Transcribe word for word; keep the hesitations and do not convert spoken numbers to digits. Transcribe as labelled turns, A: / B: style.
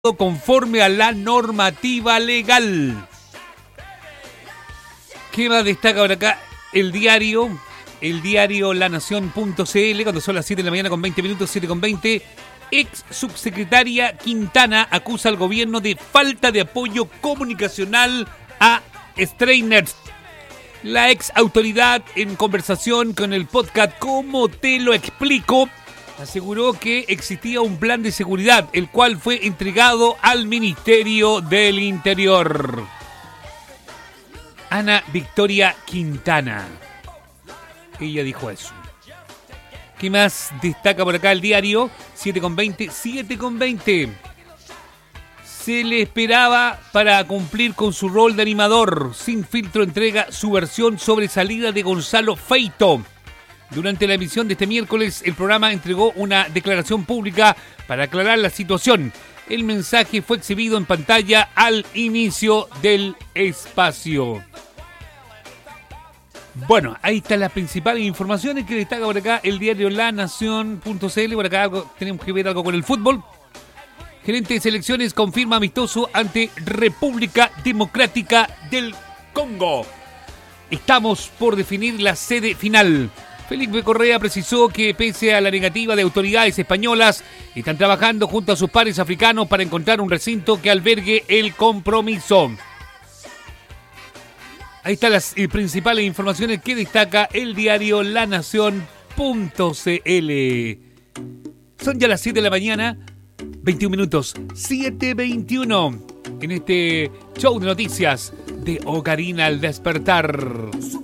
A: conforme a la normativa legal. ¿Qué más destaca ahora acá? El diario, el diario La Nación punto c l, cuando son las siete de la mañana con veinte minutos, siete con veinte. Ex subsecretaria Quintana acusa al gobierno de falta de apoyo comunicacional a Strainers. La ex autoridad, en conversación con el podcast ¿Cómo te lo explico?, aseguró que existía un plan de seguridad, el cual fue entregado al Ministerio del Interior. Ana Victoria Quintana, ella dijo eso. ¿Qué más destaca por acá el diario? siete con veinte, siete con veinte. Se le esperaba para cumplir con su rol de animador. Sin Filtro entrega su versión sobre salida de Gonzalo Feito. Durante la emisión de este miércoles, el programa entregó una declaración pública para aclarar la situación. El mensaje fue exhibido en pantalla al inicio del espacio. Bueno, ahí están las principales informaciones que destaca por acá el diario La Nación punto c l. Por acá algo, tenemos que ver algo con el fútbol. Gerente de selecciones confirma amistoso ante República Democrática del Congo. Estamos por definir la sede final. Felipe Correa precisó que pese a la negativa de autoridades españolas, están trabajando junto a sus pares africanos para encontrar un recinto que albergue el compromiso. Ahí están las eh, principales informaciones que destaca el diario La Nación punto c l. Son ya las siete de la mañana, veintiún minutos, siete veintiuno, en este show de noticias de Ocarina al despertar.